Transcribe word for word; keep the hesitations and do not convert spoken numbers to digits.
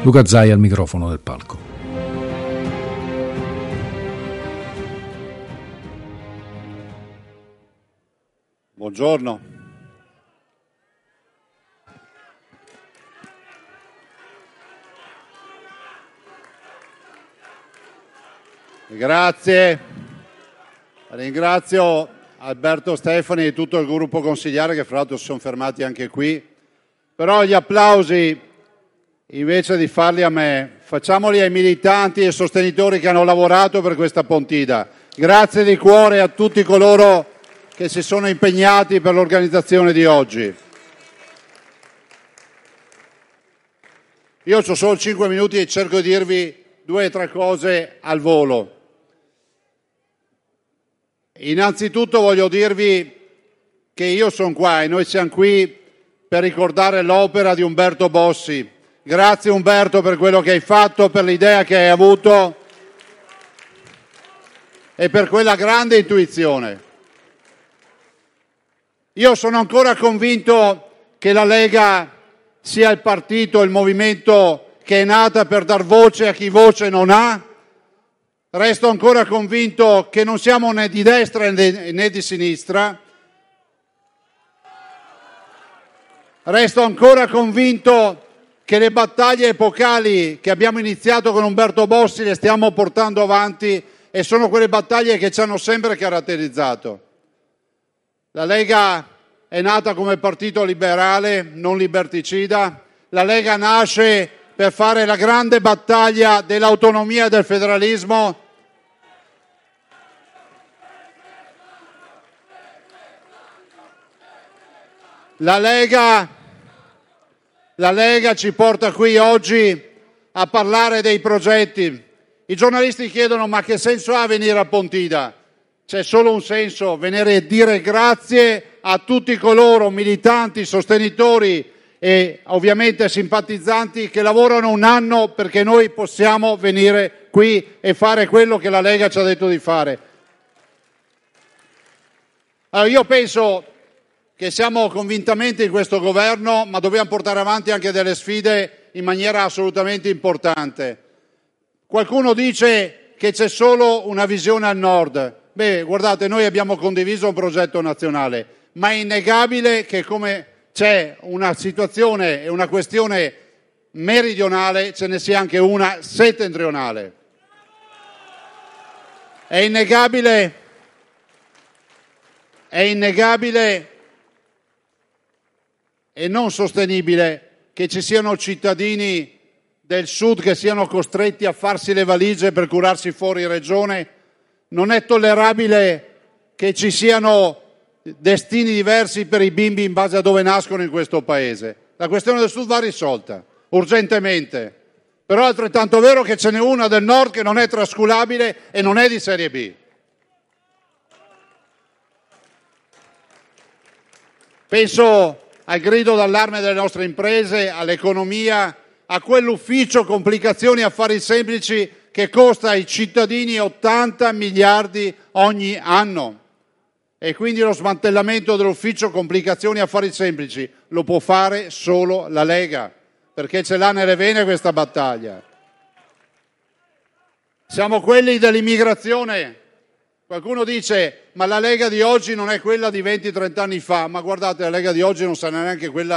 Luca Zai al microfono del palco. Buongiorno. Grazie. Ringrazio Alberto Stefani e tutto il gruppo consigliare che fra l'altro si sono fermati anche qui. Però gli applausi, invece di farli a me, facciamoli ai militanti e sostenitori che hanno lavorato per questa Pontida. Grazie di cuore a tutti coloro che si sono impegnati per l'organizzazione di oggi. Io ho solo cinque minuti e cerco di dirvi due o tre cose al volo. Innanzitutto voglio dirvi che io sono qua e noi siamo qui per ricordare l'opera di Umberto Bossi. Grazie Umberto per quello che hai fatto, per l'idea che hai avuto e per quella grande intuizione. Io sono ancora convinto che la Lega sia il partito, il movimento che è nata per dar voce a chi voce non ha. Resto ancora convinto che non siamo né di destra né di sinistra. Resto ancora convinto che le battaglie epocali che abbiamo iniziato con Umberto Bossi le stiamo portando avanti e sono quelle battaglie che ci hanno sempre caratterizzato. La Lega è nata come partito liberale, non liberticida. La Lega nasce per fare la grande battaglia dell'autonomia e del federalismo. La Lega, la Lega ci porta qui oggi a parlare dei progetti. I giornalisti chiedono: ma che senso ha venire a Pontida? C'è solo un senso: venire a dire grazie a tutti coloro, militanti, sostenitori e ovviamente simpatizzanti, che lavorano un anno perché noi possiamo venire qui e fare quello che la Lega ci ha detto di fare. Allora, io penso che siamo convintamente in questo governo, ma dobbiamo portare avanti anche delle sfide in maniera assolutamente importante. Qualcuno dice che c'è solo una visione al nord. Beh, guardate, noi abbiamo condiviso un progetto nazionale, ma è innegabile che come c'è una situazione e una questione meridionale, ce ne sia anche una settentrionale. È innegabile, è innegabile e non sostenibile che ci siano cittadini del sud che siano costretti a farsi le valigie per curarsi fuori regione. Non è tollerabile che ci siano destini diversi per i bimbi in base a dove nascono in questo paese. La questione del sud va risolta urgentemente, però è altrettanto vero che ce n'è una del nord che non è trascurabile e non è di serie B. Penso al grido d'allarme delle nostre imprese, all'economia, a quell'ufficio complicazioni affari semplici che costa ai cittadini ottanta miliardi ogni anno. E quindi lo smantellamento dell'ufficio complicazioni affari semplici lo può fare solo la Lega, perché ce l'ha nelle vene questa battaglia. Siamo quelli dell'immigrazione. Qualcuno dice: ma la Lega di oggi non è quella di venti trenta anni fa. Ma guardate, la Lega di oggi non sarà neanche quella